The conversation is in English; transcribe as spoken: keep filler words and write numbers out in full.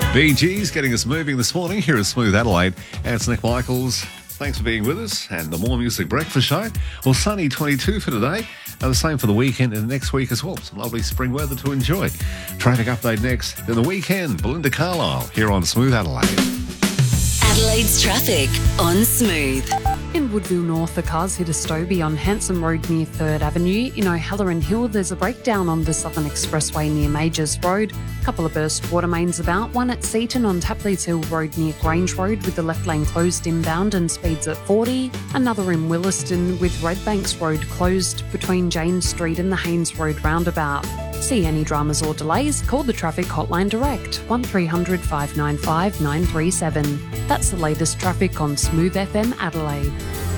Bee Gees getting us moving this morning here at Smooth Adelaide. And it's Nick Michaels. Thanks for being with us. And the More Music Breakfast Show. Well, sunny twenty-two for today. And the same for the weekend and next week as well. Some lovely spring weather to enjoy. Traffic update next. Then the weekend, Belinda Carlisle here on Smooth Adelaide. Adelaide's traffic on Smooth. In Woodville North, the cars hit a Stobie on Hanson Road near third Avenue. In O'Halloran Hill, there's a breakdown on the Southern Expressway near Majors Road. A couple of burst water mains about, one at Seaton on Tapley's Hill Road near Grange Road with the left lane closed inbound and speeds at forty. Another in Williston with Redbanks Road closed between James Street and the Haynes Road roundabout. See any dramas or delays? Call the traffic hotline direct, one three hundred five nine five nine three seven. That's the latest traffic on Smooth F M Adelaide.